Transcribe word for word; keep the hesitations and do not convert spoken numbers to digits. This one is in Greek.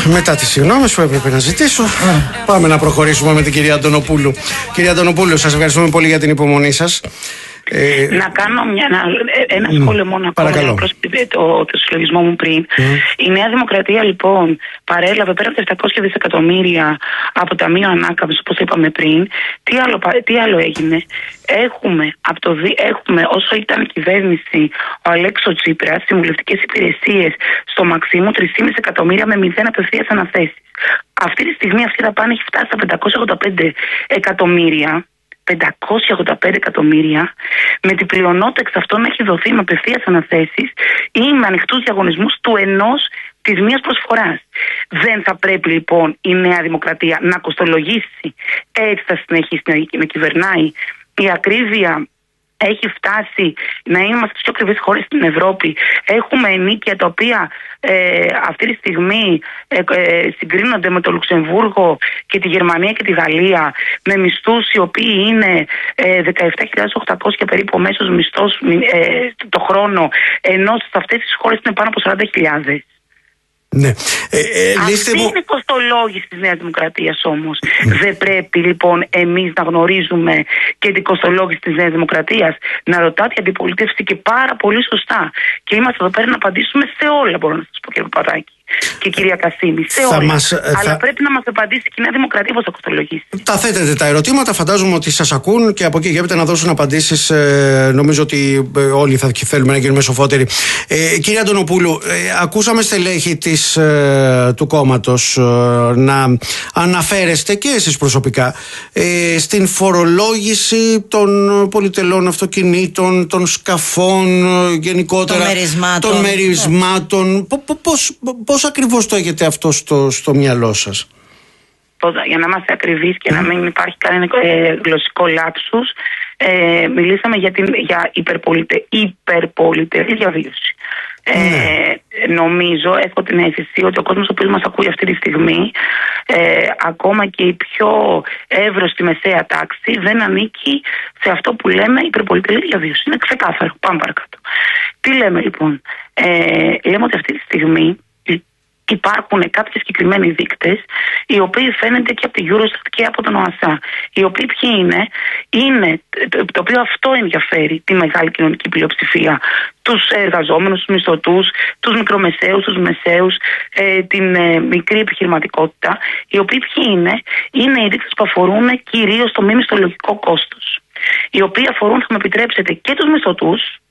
Μετά τις συγγνώμες που έπρεπε να ζητήσω, πάμε να προχωρήσουμε με την κυρία Αντωνοπούλου. Κυρία Αντωνοπούλου, σας ευχαριστούμε πολύ για την υπομονή σας. Ε, να κάνω μια, ένα, ένα mm, σχόλιο μόνο ακόμα προς το, το συλλογισμό μου πριν. Mm. Η Νέα Δημοκρατία λοιπόν παρέλαβε πέρα από τα επτακόσια δισεκατομμύρια από Ταμείο Ανάκαμψης, όπως είπαμε πριν. Τι άλλο, τι άλλο έγινε? Έχουμε, από το, έχουμε όσο ήταν κυβέρνηση ο Αλέξο Τσίπρας, συμβουλευτικές υπηρεσίες στο Μαξίμου τρία κόμμα πέντε εκατομμύρια με μηδέν απευθείας αναθέσεις. Αυτή τη στιγμή αυτή η δαπάνη έχει φτάσει στα πεντακόσια ογδόντα πέντε εκατομμύρια. πεντακόσια ογδόντα πέντε εκατομμύρια, με την πλειονότητα εξ αυτών έχει δοθεί με απευθείας αναθέσεις ή με ανοιχτούς διαγωνισμούς του ενός της μίας προσφοράς. Δεν θα πρέπει λοιπόν η Νέα Δημοκρατία να κοστολογήσει, έτσι θα συνεχίσει να κυβερνάει? Η ακρίβεια έχει φτάσει να είμαστε στις πιο ακριβές χώρες στην Ευρώπη. Έχουμε ενίκια τα οποία ε, αυτή τη στιγμή ε, ε, συγκρίνονται με το Λουξεμβούργο και τη Γερμανία και τη Γαλλία, με μισθούς οι οποίοι είναι ε, δεκαεπτά χιλιάδες οκτακόσια περίπου ο μέσος μισθός ε, το χρόνο, ενώ σε αυτές τις χώρες είναι πάνω από σαράντα χιλιάδες. Ναι. Ε, ε, Αυτή μου... είναι η κοστολόγηση της Νέας Δημοκρατίας όμως. Ναι. Δεν πρέπει λοιπόν εμείς να γνωρίζουμε και την κοστολόγηση της Νέας Δημοκρατίας? Να ρωτάτε η αντιπολίτευση και πάρα πολύ σωστά. Και είμαστε εδώ πέρα να απαντήσουμε σε όλα, μπορώ να σας πω, κύριε Παπαδάκη και κυρία Κασίμη, σε όλα. Μας, Αλλά θα... πρέπει να μας απαντήσει και η Νέα Δημοκρατία πώς θα κοστολογήσει. Τα θέτετε τα ερωτήματα, φαντάζομαι ότι σας ακούν και από εκεί και έπειτα να δώσουν απαντήσεις. Ε, νομίζω ότι όλοι θα θέλουμε να γίνουμε σοφότεροι. Ε, κυρία Αντωνοπούλου, ε, ακούσαμε στελέχη της, ε, του κόμματος ε, να αναφέρεστε και εσείς προσωπικά ε, στην φορολόγηση των πολυτελών αυτοκινήτων, των σκαφών, γενικότερα των μερισμάτων. Των μερισμάτων. Πώς, πώς ακριβώς το έχετε αυτό στο, στο μυαλό σας? Για να είμαστε ακριβείς και mm. να μην υπάρχει κανένα ε, γλωσσικό λάψους, ε, μιλήσαμε για, την, για υπερπολιτε, υπερπολιτελή διαβίωση. Mm. Ε, νομίζω, έχω την αίσθηση ότι ο κόσμος ο οποίος μας ακούει αυτή τη στιγμή, ε, ακόμα και η πιο εύρωστη μεσαία τάξη, δεν ανήκει σε αυτό που λέμε υπερπολιτελή διαβίωση. Είναι ξεκάθαρο. Πάμε παρακάτω. Τι λέμε λοιπόν? Ε, λέμε ότι αυτή τη στιγμή υπάρχουν κάποιοι συγκεκριμένοι δείκτες, οι οποίοι φαίνονται και από τη Eurostat και από τον ΟΑΣΑ. Οι οποίοι ποιοι είναι? Είναι το οποίο αυτό ενδιαφέρει τη μεγάλη κοινωνική πλειοψηφία. Τους εργαζόμενους, τους μισθωτούς, τους μικρομεσαίους, τους μεσαίους, ε, την ε, μικρή επιχειρηματικότητα. Οι οποίοι ποιοι είναι? Είναι οι δείκτες που αφορούν κυρίως το μη μισθολογικό κόστος. Οι οποίοι αφορούν, θα με επιτρέψετε, και τους μισθωτούς,